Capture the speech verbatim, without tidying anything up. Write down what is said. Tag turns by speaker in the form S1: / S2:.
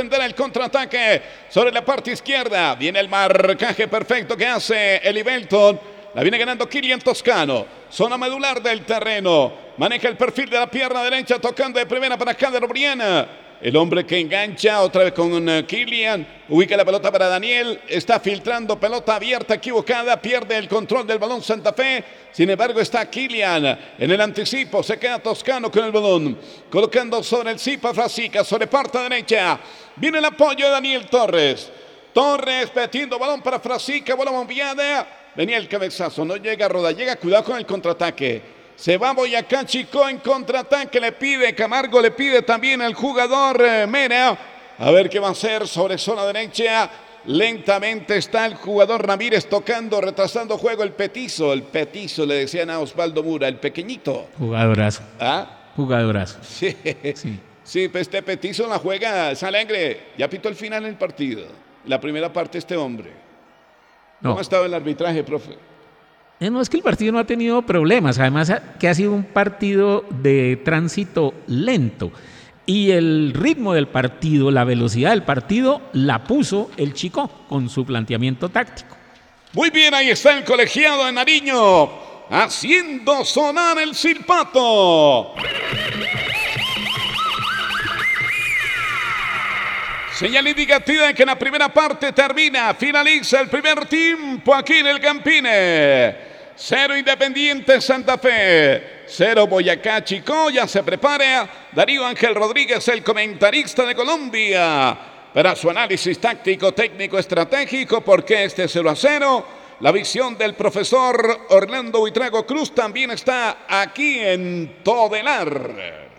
S1: emprender el contraataque sobre la parte izquierda. Viene el marcaje perfecto que hace Eli Belton. La viene ganando Kylian Toscano. Zona medular del terreno. Maneja el perfil de la pierna derecha, tocando de primera para Kader Briana. El hombre que engancha otra vez con uh, Kylian. Ubica la pelota para Daniel. Está filtrando pelota abierta, equivocada. Pierde el control del balón Santa Fe. Sin embargo, está Kylian en el anticipo. Se queda Toscano con el balón. Colocando sobre el Zipa Frasica, sobre parte derecha. Viene el apoyo de Daniel Torres. Torres metiendo balón para Frasica. Bola bombeada. Venía el cabezazo. No llega Roda. Llega, cuidado con el contraataque. Se va Boyacá Chicó en contraataque, le pide Camargo, le pide también al jugador eh, Mera. A ver qué va a hacer sobre zona derecha. Lentamente está el jugador Ramírez tocando, retrasando juego el petizo. El petizo le decían a Osvaldo Mura, el pequeñito.
S2: Jugadorazo.
S1: ¿Ah?
S2: Jugadorazo.
S1: Sí,
S2: sí.
S1: Sí, pues este petizo la juega Salengre. Ya pitó el final del partido. La primera parte este hombre. ¿Cómo
S2: No.
S1: ha estado el arbitraje, profe?
S2: No, es que el partido no ha tenido problemas, además que ha sido un partido de tránsito lento y el ritmo del partido, la velocidad del partido la puso el Chicó con su planteamiento táctico.
S1: Muy bien, ahí está el colegiado de Nariño haciendo sonar el silbato. Señal indicativa de que la primera parte termina, finaliza el primer tiempo aquí en el Campine. Cero Independiente Santa Fe, cero Boyacá Chicó, ya se prepara Darío Ángel Rodríguez, el comentarista de Colombia, para su análisis táctico, técnico, estratégico, porque este cero a cero, la visión del profesor Orlando Buitrago Cruz también está aquí en Todelar.